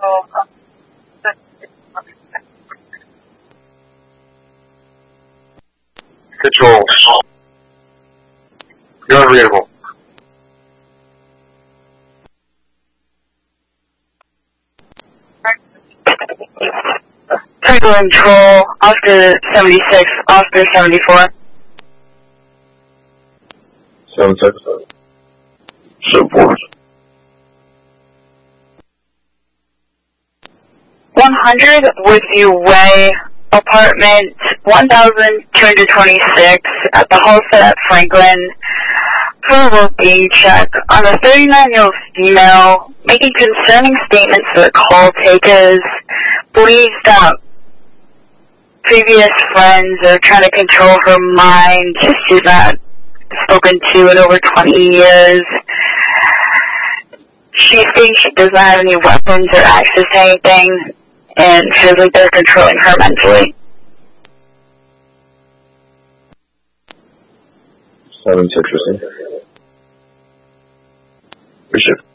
Control. You're unreadable. Control, Oscar 76, Oscar 74. 76. 74. 100 Woodsview Way, apartment 1226 at the Halsted at Franklin. For a well-being check on a 39-year-old female making concerning statements to the call takers, believes that previous friends are trying to control her mind. She's not spoken to in over 20 years. She thinks she doesn't have any weapons or access to anything, and feels like they're controlling her mentally. 76%. Appreciate it.